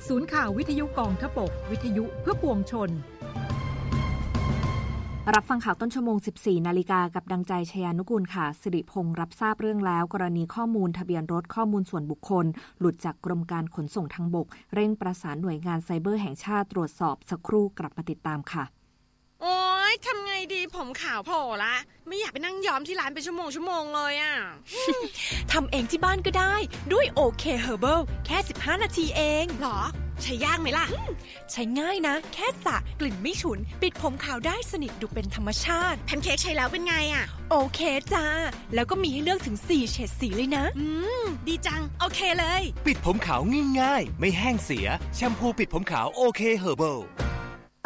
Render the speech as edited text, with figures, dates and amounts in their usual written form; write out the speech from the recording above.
ศูนย์ข่าววิทยุกองทพบกวิทยุเพื่อปวงชนรับฟังข่าวต้นชั่วโมง 14 นาฬิกากับดังใจชยานุกูลค่ะสิริพงษ์รับทราบเรื่องแล้วกรณีข้อมูลทะเบียนรถข้อมูลส่วนบุคคลหลุดจากกรมการขนส่งทางบกเร่งประสานหน่วยงานไซเบอร์แห่งชาติตรวจสอบสักครู่กลับมาติดตามค่ะโอ๊ยทำไงดีผมขาวโผล่ละไม่อยากไปนั่งย้อมที่ร้านเป็นชั่วโมงเลยอ่ะทำเองที่บ้านก็ได้ด้วยโอเคเฮอร์เบิลแค่15นาทีเองหรอใช้ยากไหมล่ะใช้ง่ายนะแค่สระกลิ่นไม่ฉุนปิดผมขาวได้สนิทดูเป็นธรรมชาติแพนเค้กใช้แล้วเป็นไงอ่ะโอเคจ้าแล้วก็มีให้เลือกถึง4เฉดสีเลยนะดีจังโอเคเลยปิดผมขาวง่ายๆไม่แห้งเสียแชมพูปิดผมขาวโอเคเฮอร์เบิล